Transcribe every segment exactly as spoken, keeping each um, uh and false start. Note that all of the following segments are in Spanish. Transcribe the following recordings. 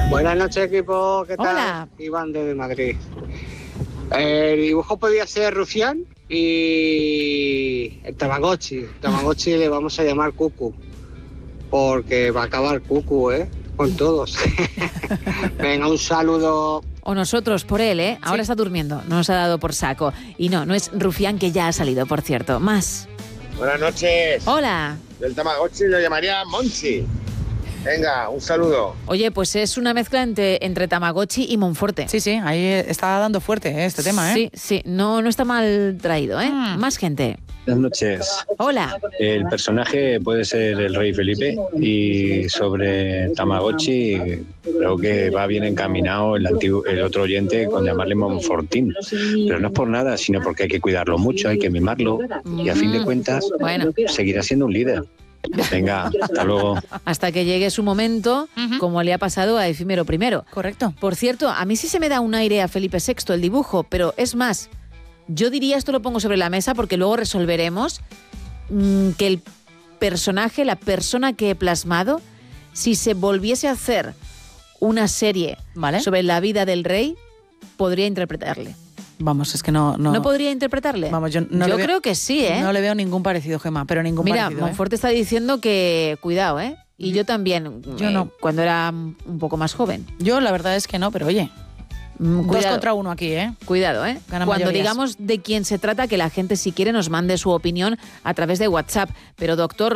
Buenas noches, equipo. ¿Qué tal? Hola. Iván desde Madrid. El dibujo podía ser Rufián y el Tamagotchi. Tamagotchi le vamos a llamar Cucu, porque va a acabar Cucu, ¿eh? Con todos. Venga, un saludo. O nosotros por él, ¿eh? Ahora sí. Está durmiendo, no nos ha dado por saco. Y no, no es Rufián, que ya ha salido, por cierto. Más. Buenas noches. Hola. Del Tamagotchi lo llamaría Monchi. Venga, un saludo. Oye, pues es una mezcla entre, entre Tamagotchi y Monforte. Sí, sí, ahí está dando fuerte ¿eh? este tema, ¿eh? Sí, sí, no, no está mal traído, ¿eh? Mm. Más gente. Buenas noches. Hola. El personaje puede ser el rey Felipe y sobre Tamagotchi creo que va bien encaminado el, antiguo, el otro oyente con llamarle Monfortín. Pero no es por nada, sino porque hay que cuidarlo mucho, hay que mimarlo y a fin de cuentas bueno. seguirá siendo un líder. Venga, hasta luego. Hasta que llegue su momento, uh-huh. como le ha pasado a Efímero primero. Correcto. Por cierto, a mí sí se me da un aire a Felipe sexto el dibujo, pero es más, yo diría, esto lo pongo sobre la mesa porque luego resolveremos, mmm, que el personaje, la persona que he plasmado, si se volviese a hacer una serie ¿Vale? sobre la vida del rey, podría interpretarle. Vamos, es que no... ¿No, ¿No podría interpretarle? Vamos, yo no yo le creo veo, que sí, ¿eh? No le veo ningún parecido, Gemma, pero ningún Mira, parecido. Mira, Monforte ¿eh? está diciendo que cuidado, ¿eh? Y yo también, yo eh, no. cuando era un poco más joven. Yo la verdad es que no, pero oye... Cuidado. Dos contra uno aquí, ¿eh? Cuidado, ¿eh? Gana Cuando mayorías. digamos de quién se trata, que la gente, si quiere, nos mande su opinión a través de WhatsApp. Pero, doctor,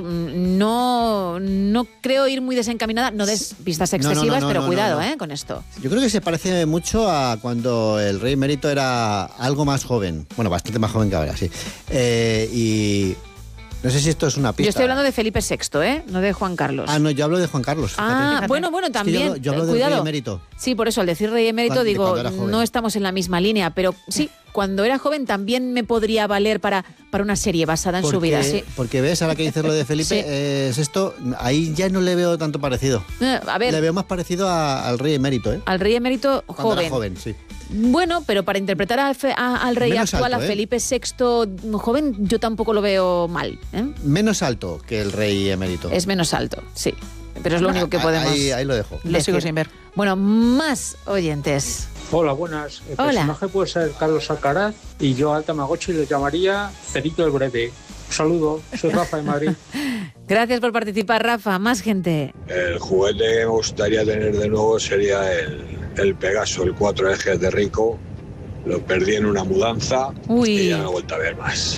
no, no creo ir muy desencaminada. No des pistas excesivas, no, no, no, pero no, cuidado, no, no. ¿eh? Con esto. Yo creo que se parece mucho a cuando el rey emérito era algo más joven. Bueno, bastante más joven que ahora, sí. Eh, y... No sé si esto es una pista. Yo estoy hablando de Felipe sexto, ¿eh? No de Juan Carlos. Ah, no, yo hablo de Juan Carlos. Fíjate. Ah, Fíjate. bueno, bueno, también. Es que yo, yo hablo eh, del cuidado. rey emérito. Sí, por eso, al decir rey emérito, Cuando, digo, no estamos en la misma línea, pero sí, cuando era joven también me podría valer para, para una serie basada en porque, su vida, sí. Porque ves, ahora que dices lo de Felipe, sí. eh, es esto, ahí ya no le veo tanto parecido. Eh, a ver. Le veo más parecido a, al rey emérito, ¿eh? Al rey emérito Cuando joven. Era joven, sí. Bueno, pero para interpretar a, a, al rey Menos actual, alto, a ¿eh? Felipe sexto joven, yo tampoco lo veo mal. ¿eh? Menos alto que el rey emérito. Es menos alto, sí. Pero es lo único que podemos Ahí, ahí lo dejo. Lo sigo sin ver. Bueno, más oyentes. Hola, buenas. El Hola. personaje puede ser Carlos Alcaraz y yo al Tamagotchi le llamaría Cerito el Breve. Un saludo, soy Rafa de Madrid. Gracias por participar, Rafa. Más gente. El juguete que me gustaría tener de nuevo sería el, el Pegaso, el cuatro ejes de Rico. Lo perdí en una mudanza Uy. y ya no he vuelto a ver más.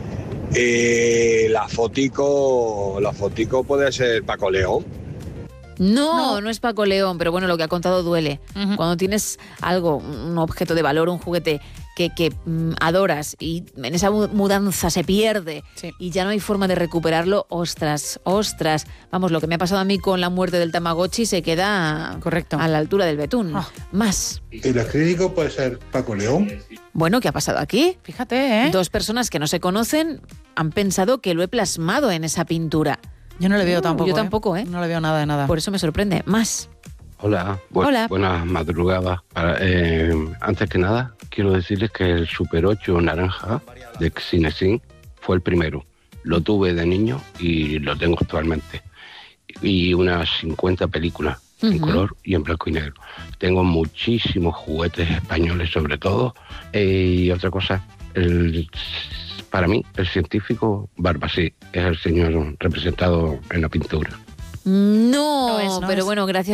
Y la fotico, la fotico puede ser Paco León. No, no, no es Paco León, pero bueno, lo que ha contado duele. Uh-huh. Cuando tienes algo, un objeto de valor, un juguete que, que mm, adoras y en esa mudanza se pierde sí. y ya no hay forma de recuperarlo, ostras, ostras. Vamos, lo que me ha pasado a mí con la muerte del Tamagotchi se queda correcto a la altura del betún. Oh. Más. ¿Y el clínico puede ser Paco León? Bueno, ¿qué ha pasado aquí? Fíjate, ¿eh? Dos personas que no se conocen han pensado que lo he plasmado en esa pintura. Yo no le veo tampoco. Yo tampoco, ¿eh? No le veo nada de nada. Por eso me sorprende. Más. Hola. Bu- Hola. Buenas madrugadas. Para, eh, antes que nada, quiero decirles que el Super ocho naranja de Cinesin fue el primero. Lo tuve de niño y lo tengo actualmente. Y unas cincuenta películas uh-huh. en color y en blanco y negro. Tengo muchísimos juguetes españoles sobre todo. Eh, y otra cosa, el... Para mí, el científico Barbasí es el señor representado en la pintura. No, no es, no pero es. bueno, gracias.